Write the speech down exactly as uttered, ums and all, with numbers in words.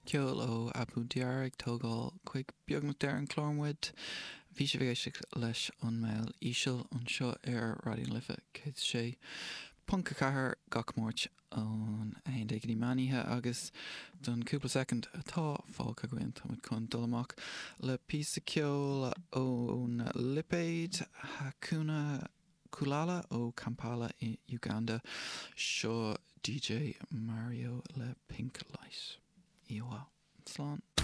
Ceol ó Abu Diarag tógáil chuig beag na deir an chlármhaid. Bhí sé bhééis leis an mail íseal an seo ar Radio Lifa cé sé Punca chathair gach mórt an aon déag maníthe agus don cúpla second atá fáilcha goin tá chun dul amach le píosa ceol ón Lipéid Hakuna Kulala ó Kampala in Uganda seo D J Mario le Pink Light. Iwa, slán.